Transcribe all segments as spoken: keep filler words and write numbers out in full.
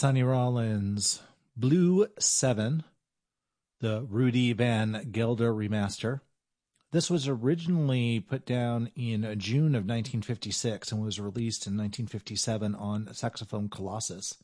Sonny Rollins, Blue seven, the Rudy Van Gelder remaster. This was originally put down in June of nineteen fifty-six and was released in nineteen fifty-seven on Saxophone Colossus.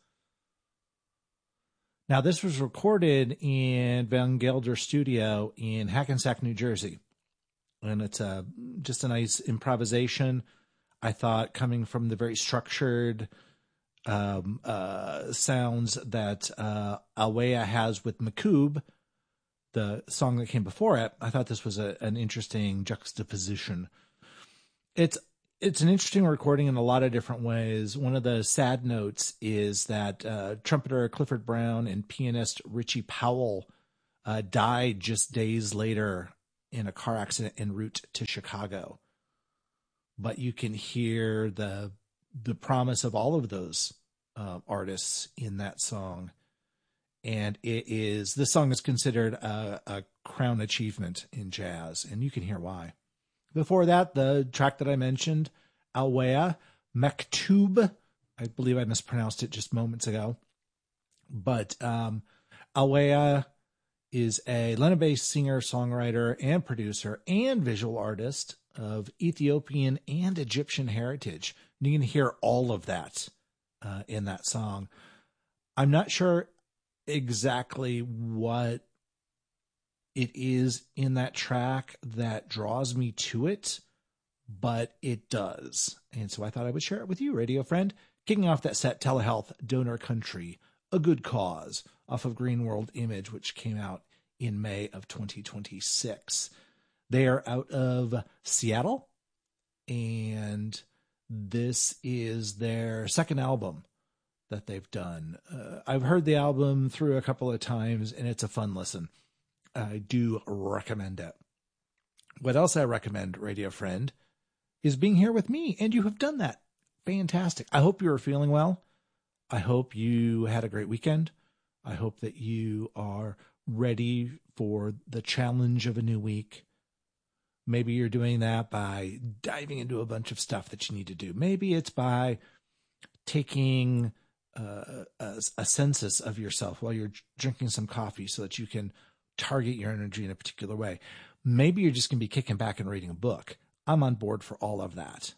Now, this was recorded in Van Gelder Studio in Hackensack, New Jersey. And it's a, just a nice improvisation, I thought, coming from the very structured um, uh, sounds that uh, Awea has with Makoob, the song that came before it. I thought this was a, an interesting juxtaposition. It's it's an interesting recording in a lot of different ways. One of the sad notes is that uh, trumpeter Clifford Brown and pianist Richie Powell uh, died just days later in a car accident en route to Chicago. But you can hear the the promise of all of those uh, artists in that song. And it is, this song is considered a, a crown achievement in jazz, and you can hear why. Before that, the track that I mentioned, Awea, Maktub, I believe I mispronounced it just moments ago. But um, Awea is a Lebanese singer, songwriter, and producer, and visual artist of Ethiopian and Egyptian heritage. And you can hear all of that uh, in that song. I'm not sure exactly what it is in that track that draws me to it, but it does. And so I thought I would share it with you, radio friend. Kicking off that set, Telehealth, Donor Country, A Good Cause, off of Green World Image, which came out in May of twenty twenty-six. They are out of Seattle, and this is their second album that they've done. Uh, I've heard the album through a couple of times, and it's a fun listen. I do recommend it. What else I recommend, radio friend, is being here with me, and you have done that. Fantastic. I hope you are feeling well. I hope you had a great weekend. I hope that you are ready for the challenge of a new week. Maybe you're doing that by diving into a bunch of stuff that you need to do. Maybe it's by taking uh, a, a census of yourself while you're drinking some coffee so that you can target your energy in a particular way. Maybe you're just going to be kicking back and reading a book. I'm on board for all of that.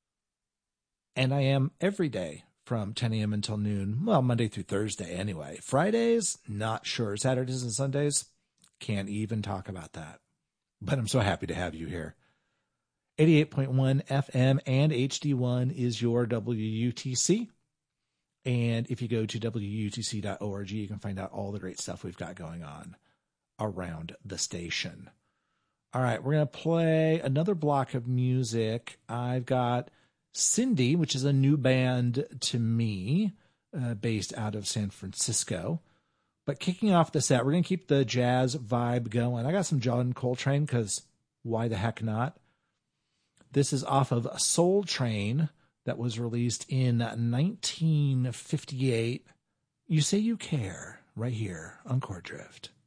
And I am every day from ten a.m. until noon. Well, Monday through Thursday anyway. Fridays, not sure. Saturdays and Sundays, can't even talk about that. But I'm so happy to have you here. eighty-eight point one F M and H D one is your W U T C. And if you go to W U T C dot org, you can find out all the great stuff we've got going on around the station. All right, we're going to play another block of music. I've got Cindy, which is a new band to me, uh, based out of San Francisco. But kicking off the set, we're going to keep the jazz vibe going. I got some John Coltrane, because why the heck not? This is off of Soul Train that was released in nineteen fifty-eight. You Say You Care, right here on Chord Drift.